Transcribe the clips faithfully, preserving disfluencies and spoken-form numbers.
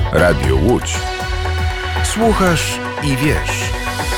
Radio Łódź. Słuchasz i wiesz.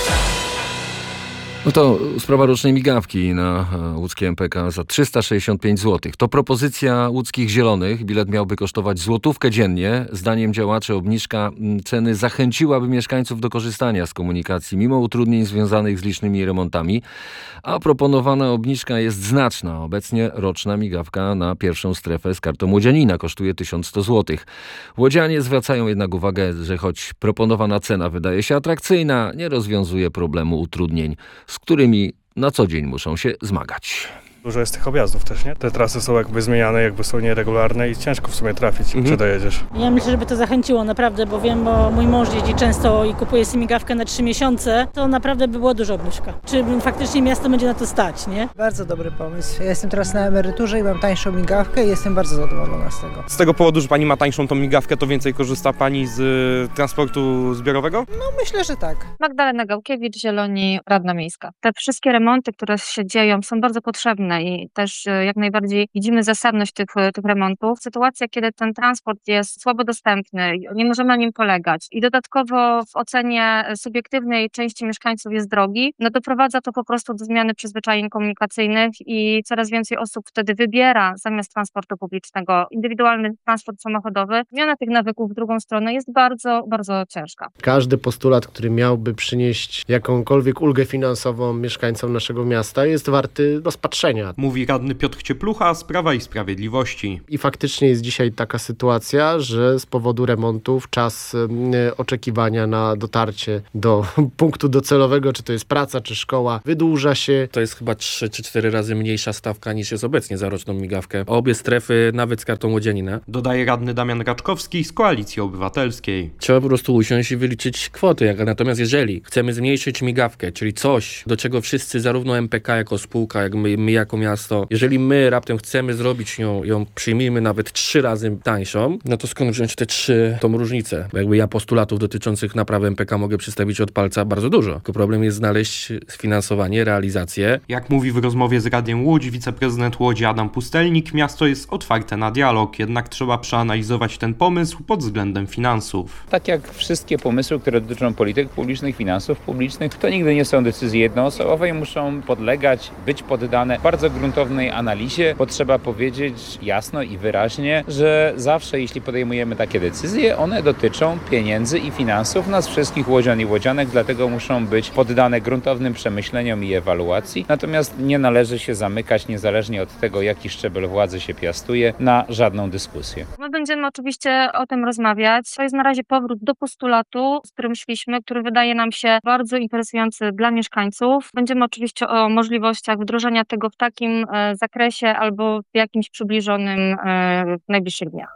No to sprawa rocznej migawki na łódzkie M P K za trzysta sześćdziesiąt pięć złotych. To propozycja łódzkich Zielonych. Bilet miałby kosztować złotówkę dziennie. Zdaniem działaczy obniżka ceny zachęciłaby mieszkańców do korzystania z komunikacji, mimo utrudnień związanych z licznymi remontami. A proponowana obniżka jest znaczna. Obecnie roczna migawka na pierwszą strefę z kartą łodzianina kosztuje tysiąc sto złotych. Łodzianie zwracają jednak uwagę, że choć proponowana cena wydaje się atrakcyjna, nie rozwiązuje problemu utrudnień, z którymi na co dzień muszą się zmagać. Dużo jest tych objazdów też, nie? Te trasy są jakby zmieniane, jakby są nieregularne i ciężko w sumie trafić, mhm. czy dojedziesz. Ja myślę, żeby to zachęciło naprawdę, bo wiem, bo mój mąż jeździ często i kupuje sobie migawkę na trzy miesiące, to naprawdę by była duża obniżka. Czy faktycznie miasto będzie na to stać, nie? Bardzo dobry pomysł. Ja jestem teraz na emeryturze i mam tańszą migawkę i jestem bardzo zadowolona z tego. Z tego powodu, że pani ma tańszą tą migawkę, to więcej korzysta pani z y, transportu zbiorowego? No myślę, że tak. Magdalena Gałkiewicz, Zieloni, Radna Miejska. Te wszystkie remonty, które się dzieją, są bardzo potrzebne i też jak najbardziej widzimy zasadność tych, tych remontów. Sytuacja, kiedy ten transport jest słabo dostępny, nie możemy na nim polegać i dodatkowo w ocenie subiektywnej części mieszkańców jest drogi, no doprowadza to po prostu do zmiany przyzwyczajeń komunikacyjnych i coraz więcej osób wtedy wybiera zamiast transportu publicznego indywidualny transport samochodowy. Zmiana tych nawyków w drugą stronę jest bardzo, bardzo ciężka. Każdy postulat, który miałby przynieść jakąkolwiek ulgę finansową mieszkańcom naszego miasta, jest warty rozpatrzenia. Mówi radny Piotr Cieplucha z Prawa i Sprawiedliwości. I faktycznie jest dzisiaj taka sytuacja, że z powodu remontów czas y, oczekiwania na dotarcie do punktu docelowego, czy to jest praca, czy szkoła, wydłuża się. To jest chyba trzy czy cztery razy mniejsza stawka niż jest obecnie za roczną migawkę. Obie strefy nawet z kartą łodzianina. Dodaje radny Damian Raczkowski z Koalicji Obywatelskiej. Trzeba po prostu usiąść i wyliczyć kwoty. Jak, natomiast jeżeli chcemy zmniejszyć migawkę, czyli coś, do czego wszyscy, zarówno M P K jako spółka, jak my, my jako miasto, jeżeli my raptem chcemy zrobić ją, ją przyjmijmy nawet trzy razy tańszą, no to skąd wziąć te trzy, tą różnicę? Bo jakby ja postulatów dotyczących naprawy M P K mogę przedstawić od palca bardzo dużo. Tylko problem jest znaleźć sfinansowanie, realizację. Jak mówi w rozmowie z Radiem Łódź wiceprezydent Łodzi Adam Pustelnik, miasto jest otwarte na dialog, jednak trzeba przeanalizować ten pomysł pod względem finansów. Tak jak wszystkie pomysły, które dotyczą polityk publicznych, finansów publicznych, to nigdy nie są decyzje jednoosobowe i muszą podlegać, być poddane bardzo gruntownej analizie, bo trzeba powiedzieć jasno i wyraźnie, że zawsze jeśli podejmujemy takie decyzje, one dotyczą pieniędzy i finansów nas wszystkich łodzian i łodzianek, dlatego muszą być poddane gruntownym przemyśleniom i ewaluacji. Natomiast nie należy się zamykać, niezależnie od tego, jaki szczebel władzy się piastuje, na żadną dyskusję. My będziemy oczywiście o tym rozmawiać. To jest na razie powrót do postulatu, z którym szliśmy, który wydaje nam się bardzo interesujący dla mieszkańców. Będziemy oczywiście o możliwościach wdrożenia tego w takim e, zakresie albo w jakimś przybliżonym e, w najbliższych dniach.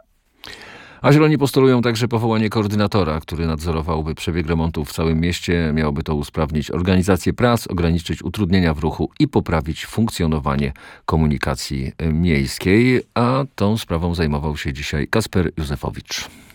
A Zieloni postulują także powołanie koordynatora, który nadzorowałby przebieg remontów w całym mieście. Miałoby to usprawnić organizację prac, ograniczyć utrudnienia w ruchu i poprawić funkcjonowanie komunikacji miejskiej. A tą sprawą zajmował się dzisiaj Kasper Józefowicz.